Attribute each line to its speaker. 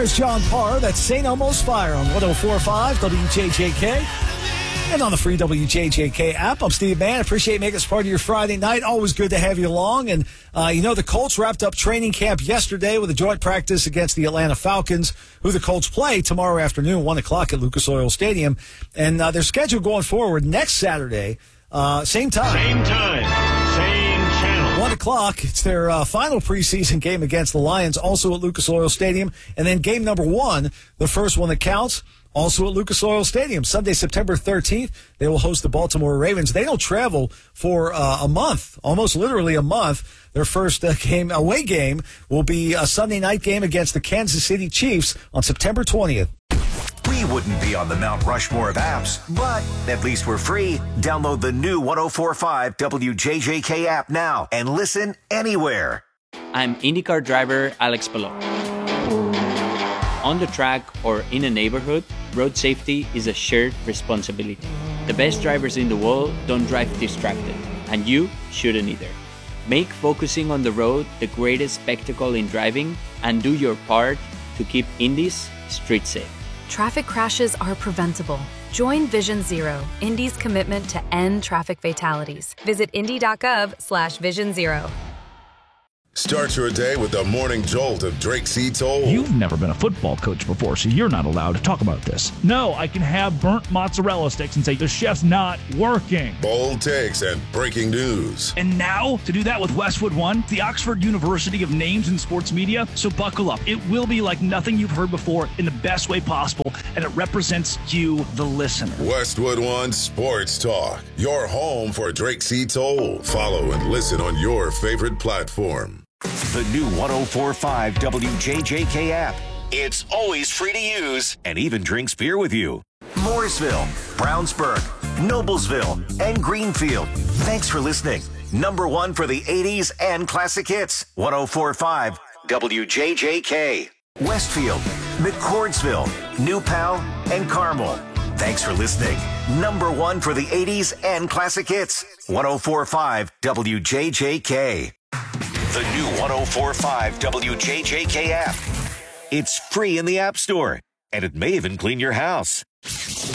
Speaker 1: There's John Parr. That's St. Elmo's Fire on 104.5 WJJK. And on the free WJJK app, I'm Steve Mann. Appreciate making us part of your Friday night. Always good to have you along. And, the Colts wrapped up training camp yesterday with a joint practice against the Atlanta Falcons, who the Colts play tomorrow afternoon, 1 o'clock at Lucas Oil Stadium. And their schedule going forward next Saturday, same time.
Speaker 2: Same time, same channel.
Speaker 1: 1 o'clock. It's their final preseason game against the Lions, also at Lucas Oil Stadium. And then game number 1, the first one that counts, also at Lucas Oil Stadium. Sunday, September 13th, they will host the Baltimore Ravens. They don't travel for a month, almost literally a month. Their first away game will be a Sunday night game against the Kansas City Chiefs on September 20th.
Speaker 3: We wouldn't be on the Mount Rushmore of apps, but at least we're free. Download the new 104.5 WJJK app now and listen anywhere.
Speaker 4: I'm IndyCar driver Alex Palou. On the track or in a neighborhood, road safety is a shared responsibility. The best drivers in the world don't drive distracted, and you shouldn't either. Make focusing on the road the greatest spectacle in driving, and do your part to keep Indy's street safe.
Speaker 5: Traffic crashes are preventable. Join Vision Zero, Indy's commitment to end traffic fatalities. Visit indy.gov/Vision Zero.
Speaker 6: Start your day with the morning jolt of Drake Seats Old.
Speaker 7: You've never been a football coach before, so you're not allowed to talk about this. No, I can have burnt mozzarella sticks and say the chef's not working.
Speaker 6: Bold takes and breaking news.
Speaker 7: And now, to do that with Westwood One, the Oxford University of Names in Sports Media. So buckle up. It will be like nothing you've heard before in the best way possible, and it represents you, the listener.
Speaker 6: Westwood One Sports Talk, your home for Drake Seats Old. Follow and listen on your favorite platform.
Speaker 3: The new 104.5 WJJK app. It's always free to use and even drinks beer with you. Mooresville, Brownsburg, Noblesville, and Greenfield. Thanks for listening. Number 1 for the 80s and classic hits. 104.5 WJJK. Westfield, McCordsville, New Pal, and Carmel. Thanks for listening. Number 1 for the 80s and classic hits. 104.5 WJJK. The new 104.5 WJJK app. It's free in the App Store, and it may even clean your house.